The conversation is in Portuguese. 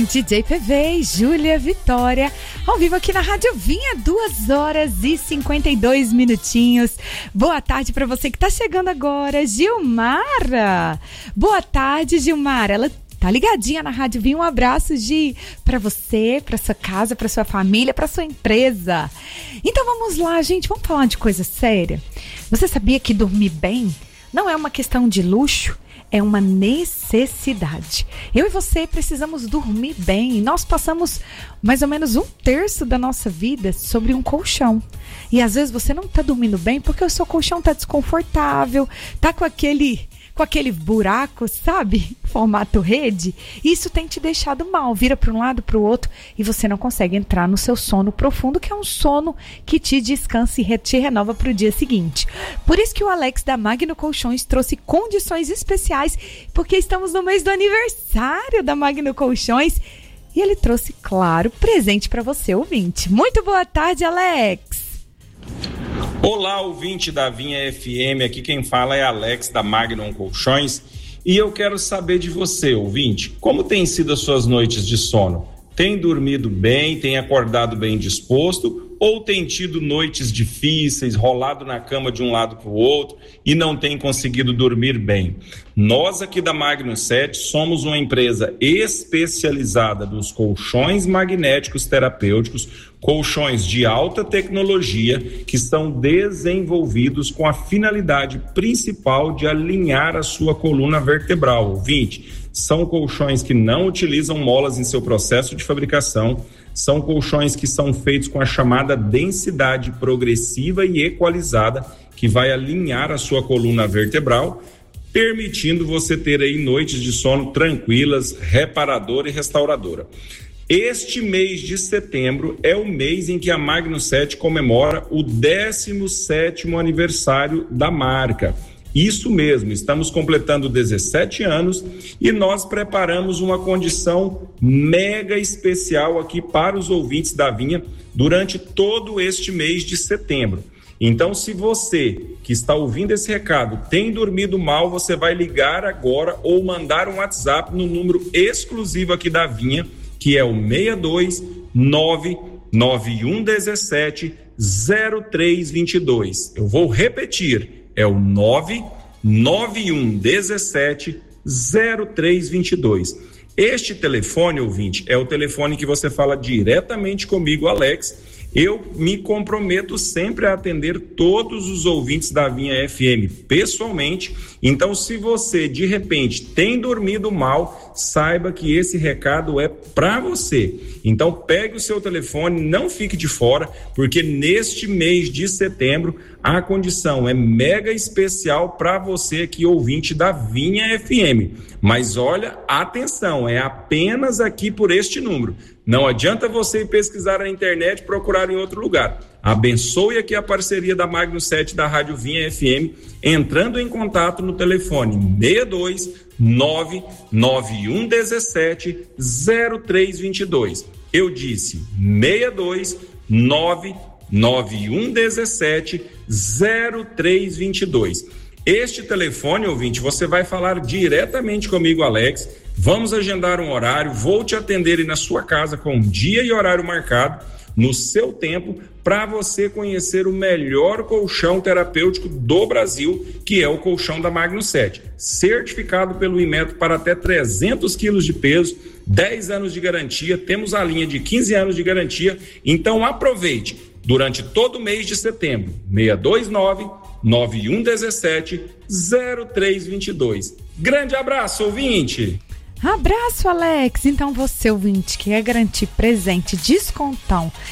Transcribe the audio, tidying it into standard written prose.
com DJ PV e Júlia Vitória, ao vivo aqui na Rádio Vinha, 2h52. Boa tarde para você que tá chegando agora, Gilmara. Boa tarde, Gilmara. Ela tá ligadinha na Rádio Vinha. Um abraço, Gi, para você, para sua casa, para sua família, para sua empresa. Então vamos lá, gente, vamos falar de coisa séria. Você sabia que dormir bem não é uma questão de luxo? É uma necessidade. Eu e você precisamos dormir bem. E nós passamos mais ou menos 1/3 da nossa vida sobre um colchão. E às vezes você não está dormindo bem porque o seu colchão está desconfortável, está com aquele buraco, sabe? Formato rede. Isso tem te deixado mal. Vira para um lado, para o outro e você não consegue entrar no seu sono profundo, que é um sono que te descansa e te renova para o dia seguinte. Por isso que o Alex da Magno Colchões trouxe condições especiais, porque estamos no mês do aniversário da Magno Colchões e ele trouxe, claro, presente para você, ouvinte. Muito boa tarde, Alex. Olá, ouvinte da Vinha FM, aqui quem fala é Alex da Magnum Colchões e eu quero saber de você, ouvinte, como tem sido as suas noites de sono? Tem dormido bem, tem acordado bem disposto ou tem tido noites difíceis, rolado na cama de um lado para o outro e não tem conseguido dormir bem? Nós aqui da Magnum 7 somos uma empresa especializada nos colchões magnéticos terapêuticos, colchões de alta tecnologia que são desenvolvidos com a finalidade principal de alinhar a sua coluna vertebral, ouvinte. São colchões que não utilizam molas em seu processo de fabricação, são colchões que são feitos com a chamada densidade progressiva e equalizada, que vai alinhar a sua coluna vertebral, permitindo você ter aí noites de sono tranquilas, reparadora e restauradora. Este mês de setembro é o mês em que a Magno 7 comemora o 17º aniversário da marca. Isso mesmo, estamos completando 17 anos e nós preparamos uma condição mega especial aqui para os ouvintes da Vinha durante todo este mês de setembro. Então, se você que está ouvindo esse recado tem dormido mal, você vai ligar agora ou mandar um WhatsApp no número exclusivo aqui da Vinha, que é o 62991170322. Eu vou repetir. É o 991170322. Este telefone, ouvinte, é o telefone que você fala diretamente comigo, Alex. Eu me comprometo sempre a atender todos os ouvintes da Vinha FM pessoalmente. Então, se você, de repente, tem dormido mal, saiba que esse recado é para você. Então, pegue o seu telefone, não fique de fora, porque neste mês de setembro, a condição é mega especial para você aqui, ouvinte da Vinha FM. Mas olha, atenção, é apenas aqui por este número. Não adianta você ir pesquisar na internet e procurar em outro lugar. Abençoe aqui a parceria da Magno 7 da Rádio Vinha FM, entrando em contato no telefone 62991170322. Eu disse 62991170322. Este telefone, ouvinte, você vai falar diretamente comigo, Alex. Vamos agendar um horário, vou te atender aí na sua casa com dia e horário marcado, no seu tempo, para você conhecer o melhor colchão terapêutico do Brasil, que é o colchão da Magno 7. Certificado pelo Inmetro para até 300 quilos de peso, 10 anos de garantia, temos a linha de 15 anos de garantia. Então aproveite, durante todo o mês de setembro, 62991170322. Grande abraço, ouvinte! Abraço, Alex. Então você, ouvinte, que quer garantir presente, descontão